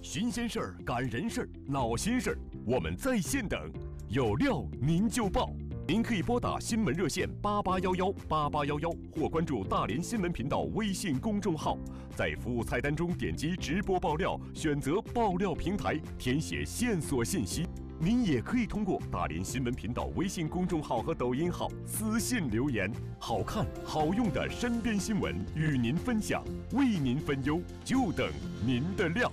新鲜事儿、赶人事儿、闹心事儿，我们在线等，有料您就报。您可以拨打新闻热线88118811，或关注大连新闻频道微信公众号，在服务菜单中点击直播爆料，选择爆料平台，填写线索信息。您也可以通过大连新闻频道微信公众号和抖音号私信留言，好看好用的身边新闻与您分享，为您分忧，就等您的料。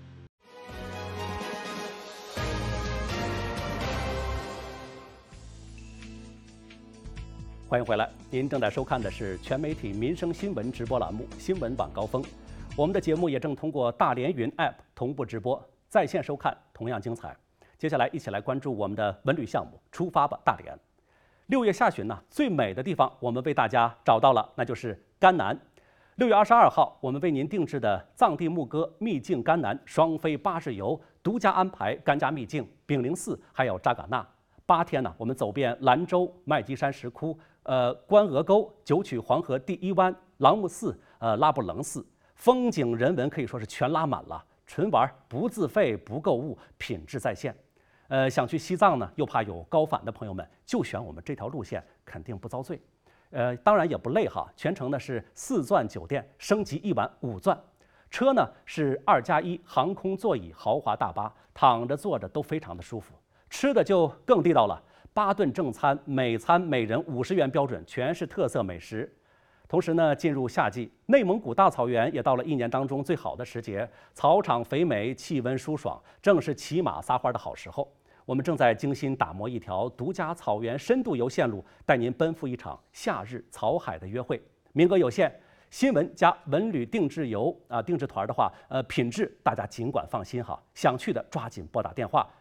欢迎回来，您正在收看的是全媒体民生新闻直播栏目《新闻晚高峰》。我们的节目也正通过大连云 App 同步直播，在线收看同样精彩。接下来一起来关注我们的文旅项目，出发吧大连！6月下旬呢，最美的地方我们为大家找到了，那就是甘南。6月22号，我们为您定制的藏地牧歌秘境甘南双飞巴士游，独家安排甘家秘境、炳灵寺还有扎尕那。8天呢，我们走遍兰州、麦积山石窟、关鹅沟、九曲黄河第一湾、朗木寺、拉卜楞寺，风景人文可以说是全拉满了。纯玩不自费不购物，品质在线。想去西藏呢，又怕有高反的朋友们，就选我们这条路线，肯定不遭罪。当然也不累哈，全程呢是4钻酒店，升级1晚5钻。车呢是2+1航空座椅豪华大巴，躺着坐着都非常的舒服。吃的就更地道了，8顿正餐，每餐每人50元标准，全是特色美食。同时呢，进入夏季，内蒙古大草原也到了1年当中最好的时节，草场肥美，气温舒爽，正是骑马撒欢的好时候。我们正在精心打磨一条独家草原深度游线路，带您奔赴一场夏日草海的约会。名额有限，新闻加文旅定制游定制团的话，品质大家尽管放心哈。想去的抓紧拨打电话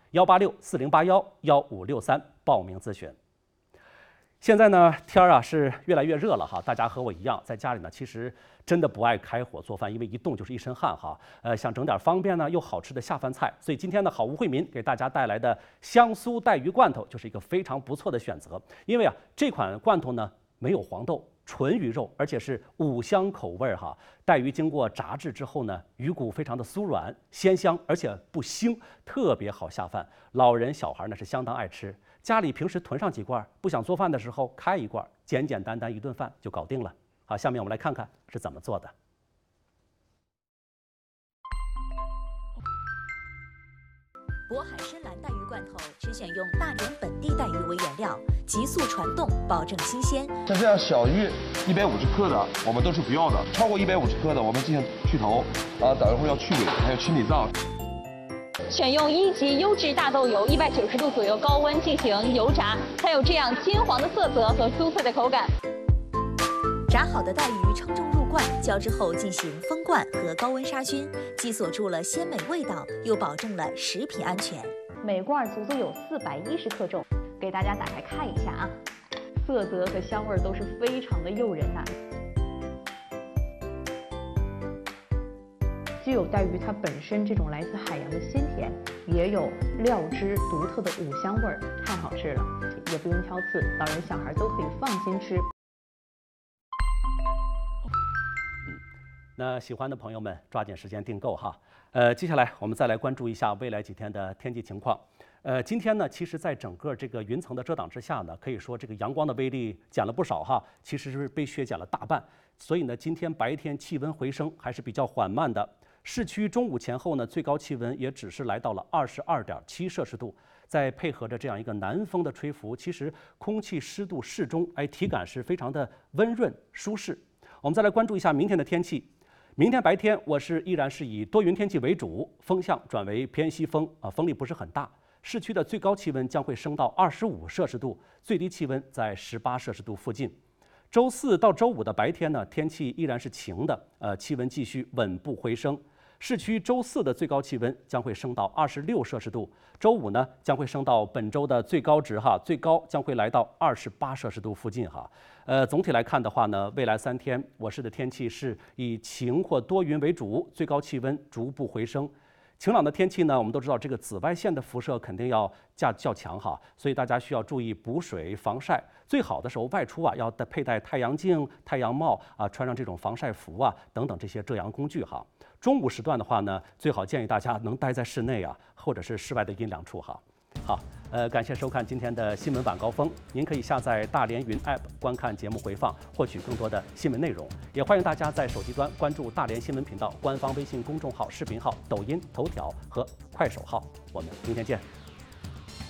18640811563报名咨询。现在呢，天儿是越来越热了哈，大家和我一样，在家里呢，其实真的不爱开火做饭，因为一动就是一身汗哈。想整点方便呢又好吃的下饭菜，所以今天呢，好物惠民给大家带来的香酥带鱼罐头就是一个非常不错的选择。因为这款罐头呢没有黄豆，纯鱼肉，而且是5香口味哈。带鱼经过炸制之后呢，鱼骨非常的酥软鲜香，而且不腥，特别好下饭。老人小孩呢是相当爱吃。家里平时囤上几罐，不想做饭的时候开一罐，简简单单一顿饭就搞定了。好，下面我们来看看是怎么做的。 渤海深蓝带鱼罐头只选用大连本地带鱼为原料，急速传冻，保证新鲜。 像这样小鱼150克的，我们都是不要的；超过150克的，我们进行去头，等一会儿要去尾，还有清理脏。 选用1级优质大豆油，190度左右高温进行油炸，才有这样金黄的色泽和酥脆的口感。 炸好的带鱼称重入罐，浇汁后进行封罐和高温杀菌，既锁住了鲜美味道，又保证了食品安全。 每罐足足有410克重，给大家打开看一下啊，色泽和香味都是非常的诱人呐。既有带鱼它本身这种来自海洋的鲜甜，也有料汁独特的5香味儿，太好吃了，也不用挑刺，老人小孩都可以放心吃。 那喜欢的朋友们抓紧时间订购哈。接下来我们再来关注一下未来几天的天气情况。今天呢，其实在整个这个云层的遮挡之下呢，可以说这个阳光的威力减了不少哈，其实是被削减了大半。所以呢，今天白天气温回升还是比较缓慢的。市区中午前后呢，最高气温也只是来到了22.7摄氏度。再配合着这样一个南风的吹拂，其实空气湿度适中，体感是非常的温润舒适。我们再来关注一下明天的天气。明天白天依然是以多云天气为主，风向转为偏西风风力不是很大。市区的最高气温将会升到25摄氏度，最低气温在18摄氏度附近。周4到周5的白天呢，天气依然是晴的，气温继续稳步回升。市区周4的最高气温将会升到26摄氏度，周5呢将会升到本周的最高值最高将会来到28摄氏度附近总体来看的话呢，未来3天我市的天气是以晴或多云为主，最高气温逐步回升。晴朗的天气呢，我们都知道这个紫外线的辐射肯定要较强所以大家需要注意补水防晒。最好的时候外出要佩戴太阳镜、太阳帽穿上这种防晒服等等这些遮阳工具中午时段的话呢，最好建议大家能待在室内啊，或者是室外的阴凉处哈。好，感谢收看今天的新闻晚高峰。您可以下载大连云 App 观看节目回放，获取更多的新闻内容。也欢迎大家在手机端关注大连新闻频道官方微信公众号、视频号、抖音、头条和快手号。我们明天见。